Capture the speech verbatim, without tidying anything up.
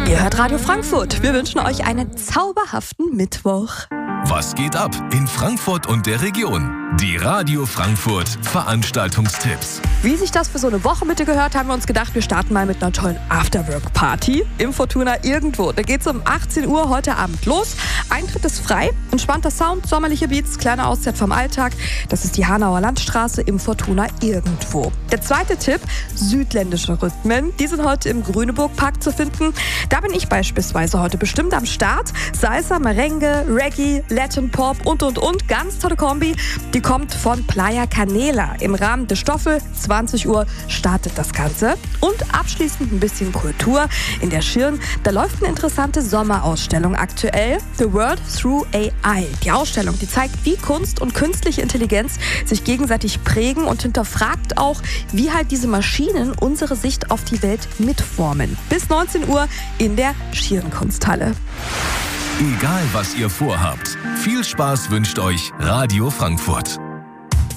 Ihr hört Radio Frankfurt. Wir wünschen euch einen zauberhaften Mittwoch. Was geht ab in Frankfurt und der Region? Die Radio Frankfurt Veranstaltungstipps. Wie sich das für so eine Wochenmitte gehört, haben wir uns gedacht, wir starten mal mit einer tollen Afterwork-Party im Fortuna irgendwo. Da geht's um achtzehn Uhr heute Abend los. Eintritt ist frei, entspannter Sound, sommerliche Beats, kleine Auszeit vom Alltag. Das ist die Hanauer Landstraße im Fortuna irgendwo. Der zweite Tipp, südländische Rhythmen. Die sind heute im Grüneburg-Park zu finden. Da bin ich beispielsweise heute bestimmt am Start. Salsa, Merengue, Reggae, Latin Pop und und und. Ganz tolle Kombi. Die kommt von Playa Canela. Im Rahmen des Stoffel, zwanzig Uhr startet das Ganze. Und abschließend ein bisschen Kultur. In der Schirn, da läuft eine interessante Sommerausstellung aktuell. The World Through A I. Die Ausstellung, die zeigt, wie Kunst und künstliche Intelligenz sich gegenseitig prägen und hinterfragt auch, wie halt diese Maschinen unsere Sicht auf die Welt mitformen. Bis neunzehn Uhr in der Schirnkunsthalle. Egal, was ihr vorhabt, viel Spaß wünscht euch Radio Frankfurt.